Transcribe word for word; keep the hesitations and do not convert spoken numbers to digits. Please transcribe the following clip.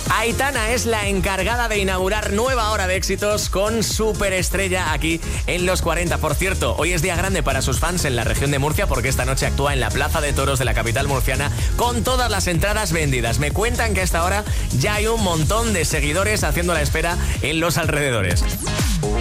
Aitana es la encargada de inaugurar nueva hora de éxitos con Superestrella aquí en Los cuarenta. Por cierto, hoy es día grande para sus fans en la región de Murcia porque esta noche actúa en la Plaza de Toros de la capital murciana con todas las entradas vendidas. Me cuentan que a esta hora ya hay un montón de seguidores haciendo la espera en los alrededores.